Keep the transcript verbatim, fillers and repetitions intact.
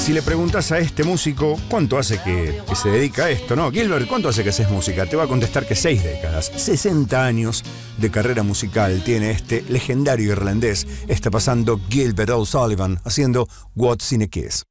Si le preguntas a este músico cuánto hace que, que se dedica a esto, ¿no? Gilbert, ¿cuánto hace que haces música? Te va a contestar que seis décadas, sesenta años de carrera musical tiene este legendario irlandés. Está pasando Gilbert O'Sullivan haciendo What's in a Kiss.